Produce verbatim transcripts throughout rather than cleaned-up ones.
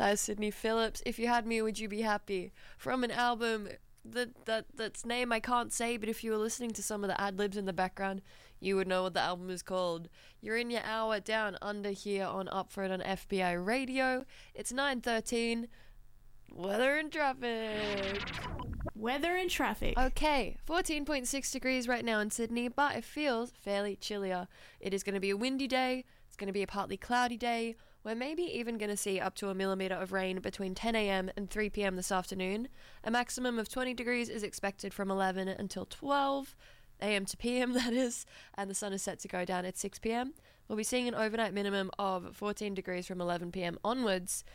That is Sydney Phillips. If You Had Me, Would You Be Happy? From an album that that that's name I can't say, but if you were listening to some of the ad-libs in the background, you would know what the album is called. You're in your hour down under here on Up For It on F B I Radio. It's nine thirteen. Weather and traffic. Weather and traffic. Okay, fourteen point six degrees right now in Sydney, but it feels fairly chillier. It is going to be a windy day. It's going to be a partly cloudy day. We're maybe even going to see up to a millimetre of rain between ten a.m. and three p.m. this afternoon. A maximum of twenty degrees is expected from eleven until twelve a.m. to p.m. that is, and the sun is set to go down at six p.m. We'll be seeing an overnight minimum of fourteen degrees from eleven p.m. onwards.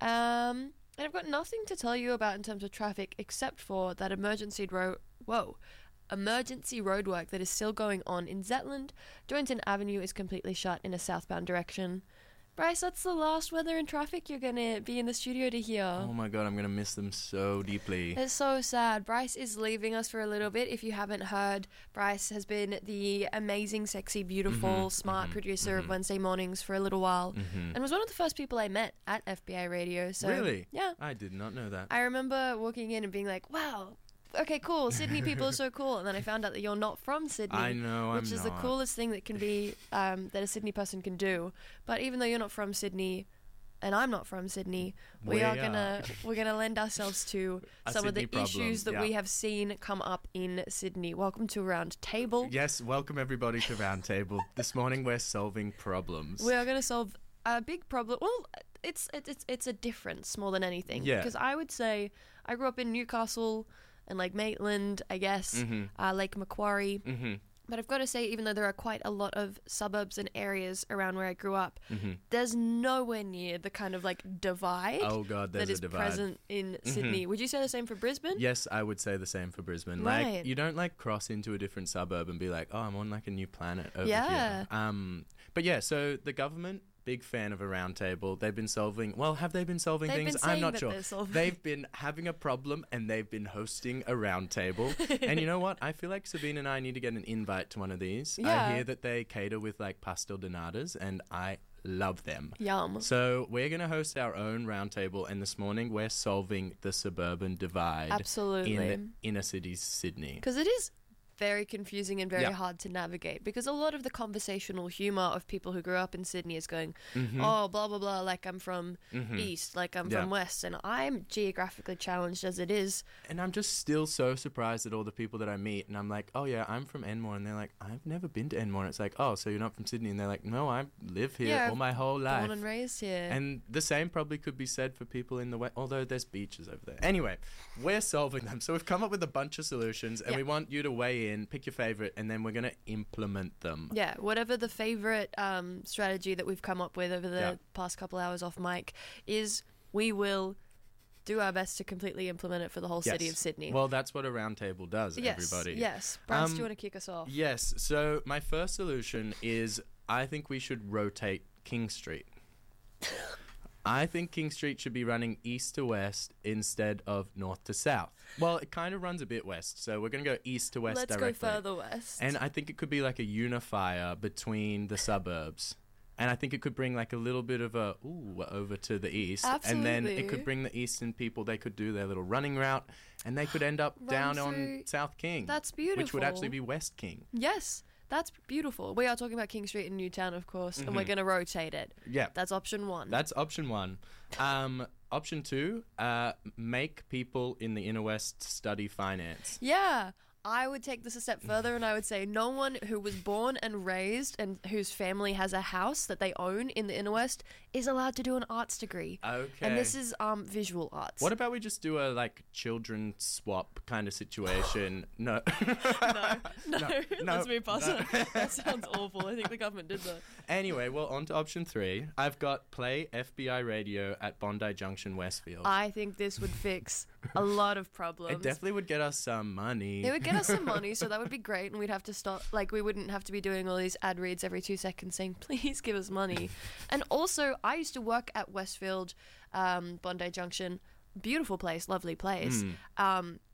Um... And I've got nothing to tell you about in terms of traffic except for that emergency road. Whoa. Emergency roadwork that is still going on in Zetland. Dorrington Avenue is completely shut in a southbound direction. Bryce, that's the last weather and traffic you're going to be in the studio to hear. Oh my god, I'm going to miss them so deeply. It's so sad. Bryce is leaving us for a little bit. If you haven't heard, Bryce has been the amazing, sexy, beautiful, Mm-hmm, smart mm-hmm, producer mm-hmm. of Wednesday Mornings for a little while, Mm-hmm. and was one of the first people I met at F B I Radio. So, Really? Yeah. I did not know that. I remember walking in and being like, wow, okay, cool, Sydney people are so cool. And then I found out that you're not from Sydney. I know, Which I'm is not. the coolest thing that can be, um, that a Sydney person can do. But even though you're not from Sydney, and I'm not from Sydney, we, We are are. gonna we're gonna lend ourselves to A some of the Sydney problem, issues that yeah. we have seen come up in Sydney. Welcome to Round Table. Yes, welcome everybody to Roundtable. This morning we're solving problems. We are gonna solve a big problem. Well, it's it's it's a difference more than anything. Yeah. Because I would say I grew up in Newcastle and like Maitland, I guess, Mhm. uh, Lake Macquarie. Mm-hmm. But I've got to say, even though there are quite a lot of suburbs and areas around where I grew up, Mm-hmm. there's nowhere near the kind of like divide Oh god, there's that is a divide. present in Sydney. Would you say the same for Brisbane? Yes, I would say the same for Brisbane. Right. Like, you don't like cross into a different suburb and be like, oh, I'm on like a new planet over Yeah. here. Um, but yeah, so the government, big fan of a roundtable. They've been solving. Well, have they been solving They've things? been saying I'm not that sure. they're solving. They've been having a problem and they've been hosting a roundtable. And you know what? I feel like Sabine and I need to get an invite to one of these. Yeah. I hear that they cater with like pastel donatas, and I love them. Yum. So we're going to host our own roundtable, and this morning we're solving the suburban divide Absolutely. in the inner city Sydney. Because it is very confusing and very Yeah. hard to navigate, because a lot of the conversational humour of people who grew up in Sydney is going, Mhm. oh, blah, blah, blah, like I'm from Mhm. East, like I'm Yeah. from West, and I'm geographically challenged as it is. And I'm just still so surprised at all the people that I meet, and I'm like, oh yeah, I'm from Enmore, and they're like, I've never been to Enmore. And it's like, oh, so you're not from Sydney? And they're like, no, I live here Yeah, all my whole life. Born and raised here. And the same probably could be said for people in the West, although there's beaches over there. Anyway, we're solving them. So we've come up with a bunch of solutions, and Yeah. we want you to weigh in, pick your favourite, and then we're going to implement them. Yeah, whatever the favourite um, strategy that we've come up with over the Yeah. past couple hours off mic is, we will do our best to completely implement it for the whole city Yes. of Sydney. Well, that's what a roundtable does, yes, everybody. yes. Bryce, do Um, you want to kick us off? Yes. So my first solution is, I think we should rotate King Street. I think King Street should be running east to west instead of north to south. Well, it kind of runs a bit west, so we're going to go east to west Let's directly. go further west. And I think it could be like a unifier between the suburbs. And I think it could bring like a little bit of a ooh over to the east. And then it Absolutely. could bring the eastern people, they could do their little running route, and they could end up Run down through- on South King. That's beautiful. Which would actually be West King. Yes, that's beautiful. We are talking about King Street in Newtown, of course, and we're Mhm. going to rotate it. Yeah. That's option one. That's option one. Um, option two, uh, make people in the inner west study finance. Yeah, I would take this a step further, and I would say no one who was born and raised and whose family has a house that they own in the inner west is allowed to do an arts degree. Okay. And this is um visual arts. What about we just do a like children swap kind of situation? No. no, no, no, let's move past no. that. That sounds awful. I think the government did that. Anyway, well, on to option three. I've got play F B I radio at Bondi Junction, Westfield. I think this would fix a lot of problems. It definitely would get us some money. It would get us some money, so that would be great, and we'd have to stop, like, we wouldn't have to be doing all these ad reads every two seconds saying, please give us money. And also, I used to work at Westfield, um, Bondi Junction, beautiful place, lovely place. Mm. Um,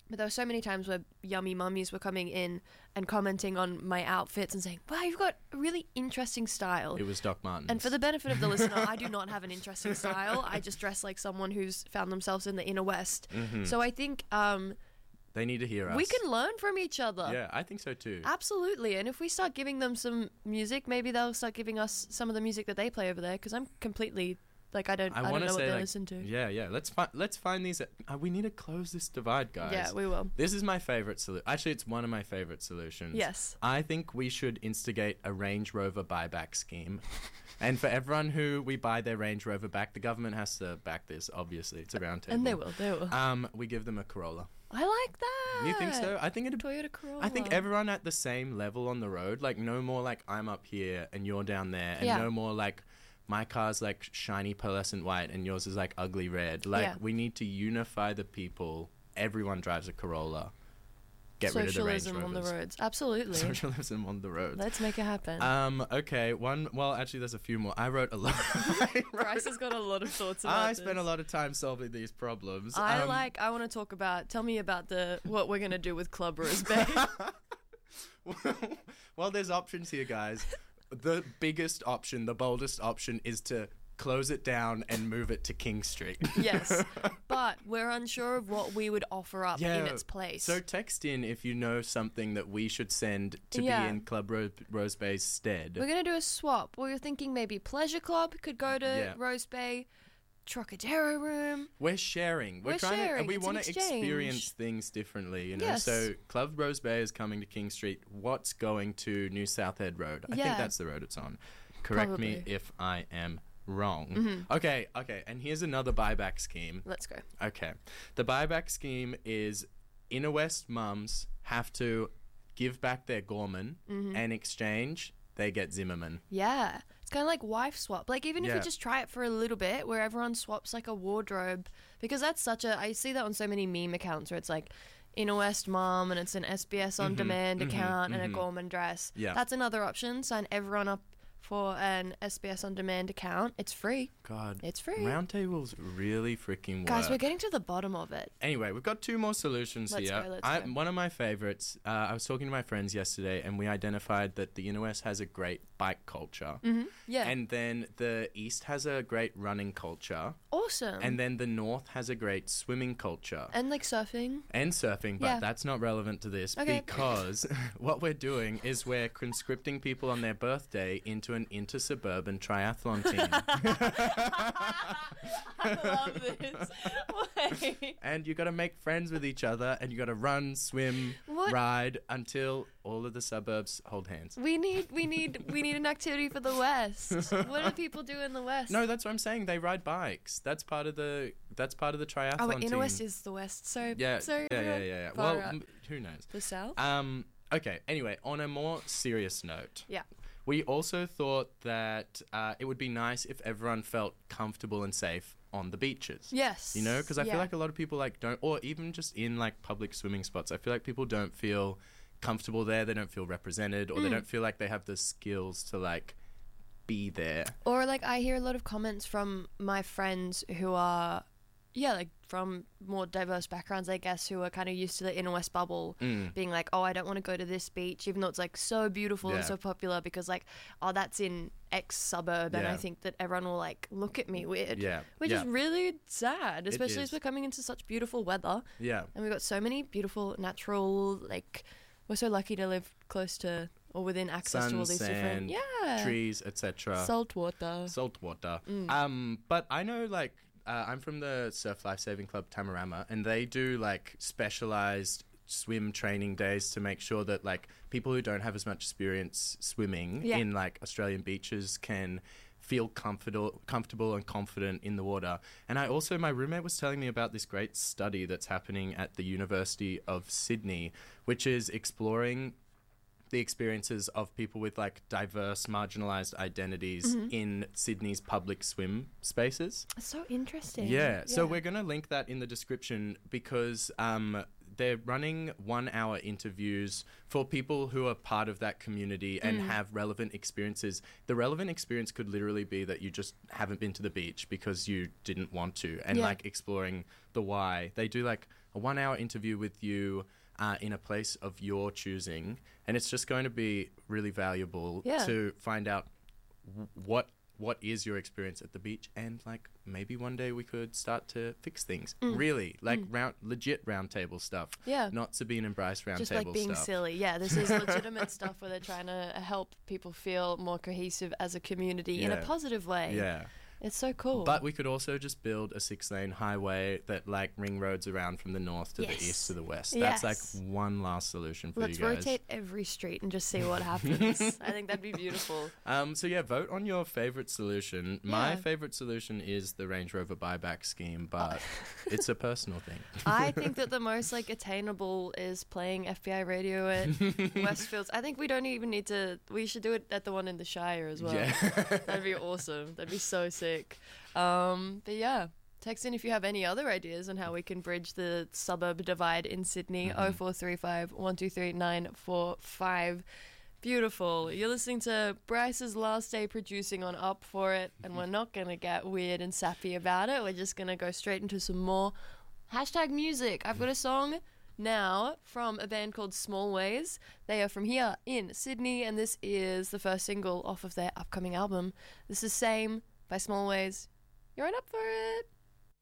But there were so many times where yummy mummies were coming in and commenting on my outfits and saying, wow, you've got a really interesting style. It was Doc Martens. And for the benefit of the listener, I do not have an interesting style. I just dress like someone who's found themselves in the inner west. Mhm. So I think um, They need to hear us. we can learn from each other. Yeah, I think so too. Absolutely. And if we start giving them some music, maybe they'll start giving us some of the music that they play over there, because I'm completely, like, I don't, I, I don't want know to what say, they like, listen to. yeah, yeah. Let's find let's find these. Uh, we need to close this divide, guys. Yeah, we will. This is my favorite solution. Actually, it's one of my favorite solutions. Yes. I think we should instigate a Range Rover buyback scheme. And for everyone who we buy their Range Rover back, the government has to back this, obviously. It's a round table. And they will, they will. Um, we give them a Corolla. I like that. You think so? I think it'd Toyota Corolla. I think everyone at the same level on the road, like no more like I'm up here and you're down there, and Yeah. no more like my car's like shiny pearlescent white and yours is like ugly red. Like Yeah. we need to unify the people. Everyone drives a Corolla. Get rid of the Range Socialism on the Rovers. roads. Absolutely. Socialism on the roads. Let's make it happen. Um. Okay. One. Well, actually, there's a few more. I wrote a lot. I, wrote- Bryce has got a lot of thoughts about I this. spent a lot of time solving these problems. I Um, like. I want to talk about. Tell me about the what we're gonna do with Club Rose Bay. Well, there's options here, guys. The biggest option, the boldest option, is to close it down and move it to King Street. Yes, but we're unsure of what we would offer up in its place. So text in if you know something that we should send to Yeah. be in Club Ro- Rose Bay's stead. we're gonna do a swap. We were thinking maybe Pleasure Club could go to Yeah. Rose Bay, Trocadero Room. We're sharing. We're, We're trying to, sharing. and we It's an want to exchange. experience things differently, you know. Yes. So Club Rose Bay is coming to King Street. What's going to New Southhead Road? I Yeah. think that's the road it's on. Correct me Probably. if I am wrong. Mhm. Okay, okay. And here's another buyback scheme. Let's go. Okay. The buyback scheme is inner west mums have to give back their Gorman, Mm-hmm. and in exchange they get Zimmerman. Yeah. It's kind of like wife swap. Like, even if Yeah. we just try it for a little bit where everyone swaps like a wardrobe, because that's such a. I see that on so many meme accounts where it's like Inner West Mom and it's an S B S on Mhm, demand mhm, account and mhm. a Gorman dress. Yeah. That's another option. Sign everyone up for an S B S on demand account. It's free. God. It's free. Roundtables really freaking work. Guys, we're getting to the bottom of it. Anyway, we've got two more solutions Let's here. go, let's I, go. One of my favorites, uh, I was talking to my friends yesterday and we identified that the Inner West has a great bike culture. Mm-hmm. Yeah. And then the East has a great running culture. awesome. And then the North has a great swimming culture. And like surfing. And surfing, but Yeah. that's not relevant to this Okay. because what we're doing is we're conscripting people on their birthday into an inter-suburban triathlon team. I love this. Wait. And you got to make friends with each other and you got to run, swim, What? ride until all of the suburbs hold hands. We need we need we need an activity for the West. What do people do in the West? No, that's what I'm saying. They ride bikes. That's part of the that's part of the triathlon Oh, wait, team. Inner West is the West. So yeah, so yeah, yeah, yeah, yeah. far Well, out. m- who knows? The South. Um, okay. Anyway, on a more serious note, Yeah. we also thought that uh, it would be nice if everyone felt comfortable and safe on the beaches. Yes. You know, because I Yeah. feel like a lot of people like don't, or even just in like public swimming spots, I feel like people don't feel comfortable there. They don't feel represented, or they Mm. don't feel like they have the skills to like be there. Or like I hear a lot of comments from my friends who are, yeah, like from more diverse backgrounds, I guess, who are kind of used to the Inner West bubble, Mm. being like, oh, I don't want to go to this beach, even though it's like so beautiful Yeah. and so popular, because like, oh, that's in X suburb, and Yeah. I think that everyone will like look at me weird. Yeah, Which yeah. is really sad, especially is. as we're coming into such beautiful weather, Yeah. and we've got so many beautiful natural, like, we're so lucky to live close to or within access Sun, to all these different, sand, yeah, trees, et cetera. salt water. Salt water. Mm. Um, but I know, like, uh, I'm from the Surf Life Saving Club Tamarama, and they do like specialized swim training days to make sure that like people who don't have as much experience swimming Yeah. in like Australian beaches can feel comfortable comfortable and confident in the water. And I also, my roommate was telling me about this great study that's happening at the University of Sydney, which is exploring the experiences of people with like diverse marginalized identities Mhm. in Sydney's public swim spaces. It's so interesting. Yeah, so we're going to link that in the description because um, they're running one hour interviews for people who are part of that community and Mm. have relevant experiences. The relevant experience could literally be that you just haven't been to the beach because you didn't want to, and Yeah. like exploring the why. They do like a one-hour interview with you uh, in a place of your choosing, and it's just going to be really valuable Yeah. to find out w- what what is your experience at the beach, and like maybe one day we could start to fix things. Really, like round legit round table stuff. Yeah. Not Sabine and Bryce round Just table like being stuff. silly. Yeah, this is legitimate stuff where they're trying to help people feel more cohesive as a community in a Yeah. positive way. Yeah. It's so cool. But we could also just build a six-lane highway that like ring roads around from the north to Yes. the east to the west. Yes. That's like one last solution for Let's you guys. rotate every street and just see what happens. I think that'd be beautiful. Um, so yeah, vote on your favorite solution. My Yeah. favorite solution is the Range Rover buyback scheme, but it's a personal thing. I think that the most like attainable is playing F B I radio at Westfields. I think we don't even need to. We should do it at the one in the Shire as well. Yeah. That'd be awesome. That'd be so sick. Um, but yeah, text in if you have any other ideas on how we can bridge the suburb divide in Sydney. Oh four three five one two three nine four five. Beautiful. You're listening to Bryce's last day producing on Up For It, and we're not going to get weird and sappy about it. We're just going to go straight into some more hashtag music. I've got a song now from a band called Small Ways. They are from here in Sydney, and this is the first single off of their upcoming album. This is Same by Small Ways. You're on Up For It.